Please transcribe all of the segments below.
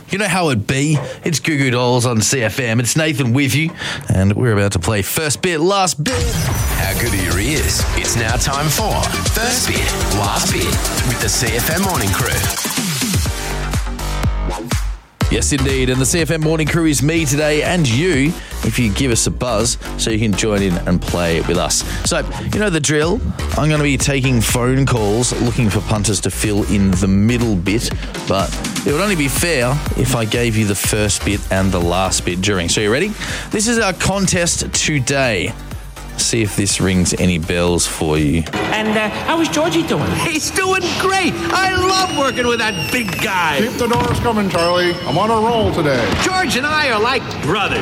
You know how it be. It's Goo Goo Dolls on CFM. It's Nathan with you, and we're about to play First Bit, Last Bit. How good are your ears? It's now time for First Bit, Last Bit with the CFM Morning Crew. Yes, indeed. And the CFM Morning Crew is me today and you, if you give us a buzz so you can join in and play with us. So, you know the drill. I'm going to be taking phone calls looking for punters to fill in the middle bit, but it would only be fair if I gave you the first bit and the last bit during. So you ready? This is our contest today. See if this rings any bells for you. And how is Georgie doing? He's doing great. I love working with that big guy. Keep the doors coming, Charlie. I'm on a roll today. George and I are like brothers.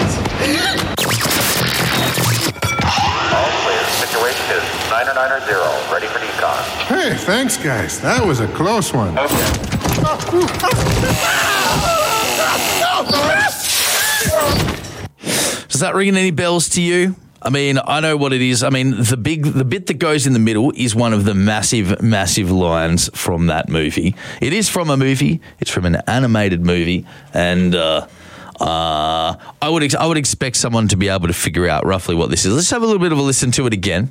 All clear. Situation is 990. Ready for decon. Hey, thanks, guys. That was a close one. Okay. Does that ring any bells to you? I mean, I know what it is. I mean, the bit that goes in the middle is one of the massive lines from that movie. It is from a movie. It's from an animated movie, and I would expect someone to be able to figure out roughly what this is. Let's have a little bit of a listen to it again.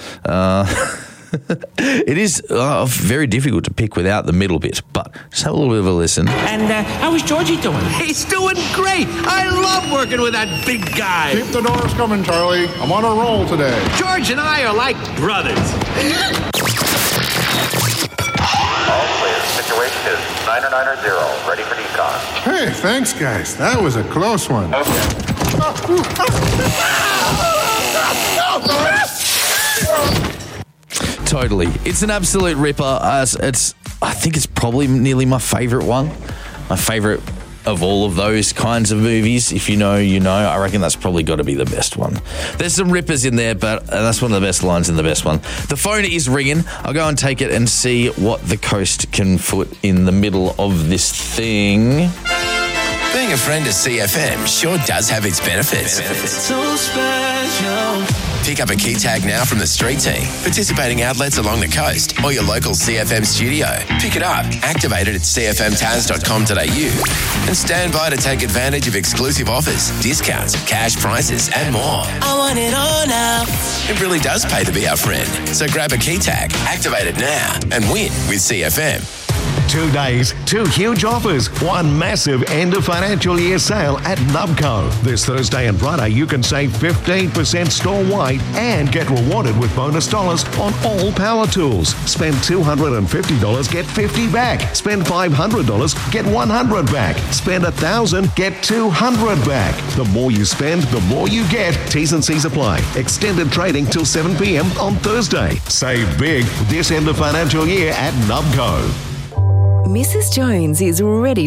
It is very difficult to pick without the middle bit, but just have a little bit of a listen. And how is Georgie doing? He's doing great. I love working with that big guy. Keep the doors coming, Charlie. I'm on a roll today. George and I are like brothers. All clear. Situation is 990. Ready for decon. Hey, thanks, guys. That was a close one. Totally. It's an absolute ripper. I think it's probably nearly my favourite one. My favourite of all of those kinds of movies. If you know, you know. I reckon that's probably got to be the best one. There's some rippers in there, but that's one of the best lines in the best one. The phone is ringing. I'll go and take it and see what the coast can put in the middle of this thing. Being a friend of CFM sure does have its benefits. So special. Pick up a key tag now from the street team, participating outlets along the coast, or your local CFM studio. Pick it up, activate it at cfmtaz.com.au, and stand by to take advantage of exclusive offers, discounts, cash prizes, and more. I want it all now. It really does pay to be our friend. So grab a key tag, activate it now, and win with CFM. 2 days, 2 huge offers, 1 massive end of financial year sale at Nubco. This Thursday and Friday, you can save 15% store-wide and get rewarded with bonus dollars on all power tools. Spend $250, get $50 back. Spend $500, get $100 back. Spend $1,000, get $200 back. The more you spend, the more you get. T's and C's apply. Extended trading till 7 p.m. on Thursday. Save big this end of financial year at Nubco. Mrs. Jones is ready